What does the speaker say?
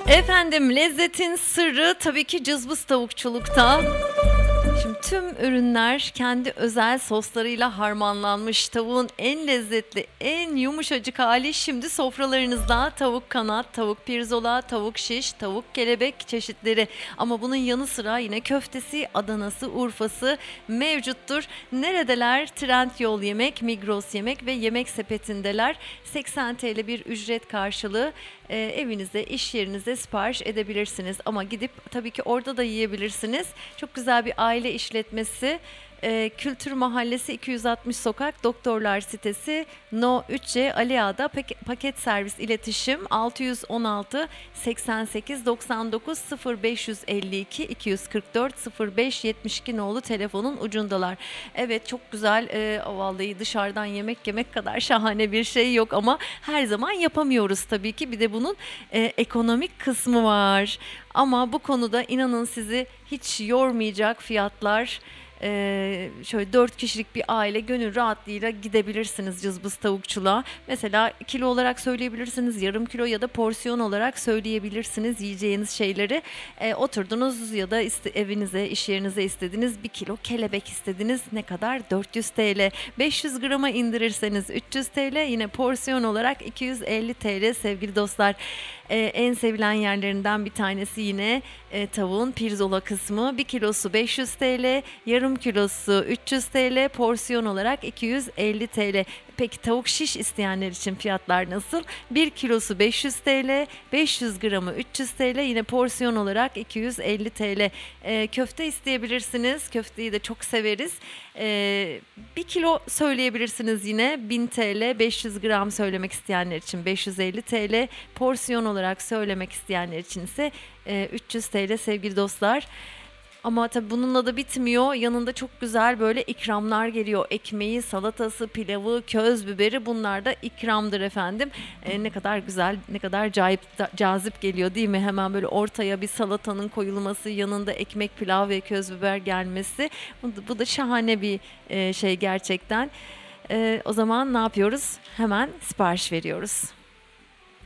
Efendim, lezzetin sırrı tabii ki cızbız tavukçulukta. Şimdi tüm ürünler kendi özel soslarıyla harmanlanmış. Tavuğun en lezzetli, en yumuşacık hali şimdi sofralarınızda. Tavuk kanat, tavuk pirzola, tavuk şiş, tavuk kelebek çeşitleri. Ama bunun yanı sıra yine köftesi, Adanası, Urfası mevcuttur. Neredeler? Trendyol Yemek, Migros Yemek ve Yemek Sepeti'ndeler. 80 TL bir ücret karşılığı evinize, iş yerinize sipariş edebilirsiniz. Ama gidip tabii ki orada da yiyebilirsiniz. Çok güzel bir aile işletmesi. Kültür Mahallesi 260 Sokak Doktorlar Sitesi No 3C Ali Ağa'da paket servis iletişim 616 88 99 0552 244 05 72 nolu telefonun ucundalar. Evet, çok güzel, vallahi dışarıdan yemek kadar şahane bir şey yok ama her zaman yapamıyoruz tabii ki. Bir de bunun ekonomik kısmı var. Ama bu konuda inanın sizi hiç yormayacak fiyatlar. Şöyle 4 kişilik bir aile gönül rahatlığıyla gidebilirsiniz cızbız tavukçuluğa. Mesela kilo olarak söyleyebilirsiniz, yarım kilo ya da porsiyon olarak söyleyebilirsiniz yiyeceğiniz şeyleri. Oturdunuz ya da evinize, iş yerinize istediniz, 1 kilo kelebek istediniz. Ne kadar? 400 TL. 500 grama indirirseniz 300 TL. Yine porsiyon olarak 250 TL sevgili dostlar. En sevilen yerlerinden bir tanesi yine tavuğun pirzola kısmı. 1 kilosu 500 TL, yarım kilosu 300 TL, porsiyon olarak 250 TL. Peki tavuk şiş isteyenler için fiyatlar nasıl? 1 kilosu 500 TL, 500 gramı 300 TL, yine porsiyon olarak 250 TL. Köfte isteyebilirsiniz. Köfteyi de çok severiz. 1 kilo söyleyebilirsiniz yine 1000 TL, 500 gram söylemek isteyenler için 550 TL, porsiyon olarak söylemek isteyenler için ise 300 TL sevgili dostlar. Ama tabii bununla da bitmiyor. Yanında çok güzel böyle ikramlar geliyor. Ekmeği, salatası, pilavı, köz biberi, bunlar da ikramdır efendim. Ne kadar güzel, ne kadar cazip geliyor değil mi? Hemen böyle ortaya bir salatanın koyulması, yanında ekmek, pilav ve köz biber gelmesi. Bu da şahane bir şey gerçekten. O zaman ne yapıyoruz? Hemen sipariş veriyoruz.